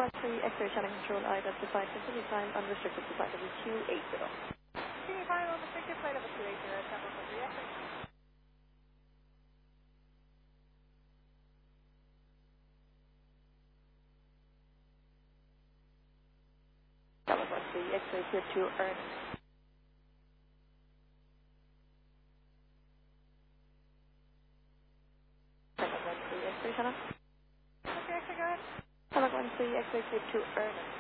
3, X-ray channel control, identified continue time, unrestricted to flight level 280. Continue time, unrestricted flight level 280, Tampa 3, X-ray. California 3, X-ray clear to Ernest. California 3, X-ray channel. Okay, X-ray, go ahead. California 3, X-ray clear to Ernest.